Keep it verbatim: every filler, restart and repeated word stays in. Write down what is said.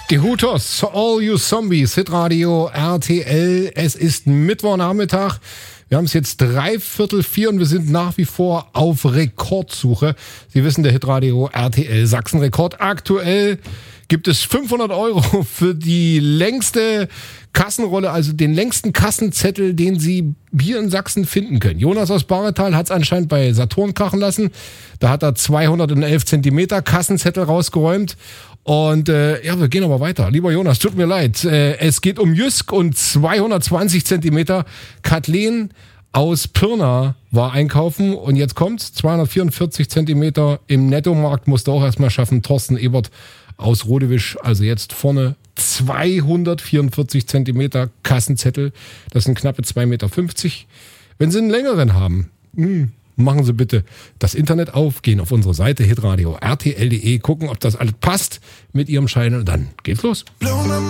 Die Hooters, All You Zombies, Hitradio R T L. Es ist Mittwochnachmittag. Wir haben es jetzt dreiviertel vier und wir sind nach wie vor auf Rekordsuche. Sie wissen, der Hitradio R T L Sachsen-Rekord. Aktuell gibt es fünfhundert Euro für die längste Kassenrolle, also den längsten Kassenzettel, den Sie hier in Sachsen finden können. Jonas aus Baretal hat es anscheinend bei Saturn krachen lassen. Da hat er zweihundertelf Zentimeter Kassenzettel rausgeräumt. Und äh, ja, wir gehen aber weiter. Lieber Jonas, tut mir leid. Äh, es geht um Jysk und zweihundertzwanzig Zentimeter. Kathleen aus Pirna war einkaufen und jetzt kommt's. zweihundertvierundvierzig Zentimeter im Nettomarkt musste auch erstmal schaffen. Thorsten Ebert aus Rodewisch, also jetzt vorne zweihundertvierundvierzig Zentimeter Kassenzettel. Das sind knappe zwei Meter fünfzig. Wenn Sie einen längeren haben, mh, machen Sie bitte das Internet auf, gehen auf unsere Seite hitradio punkt r t l punkt d e, gucken, ob das alles passt mit Ihrem Schein und dann geht's los.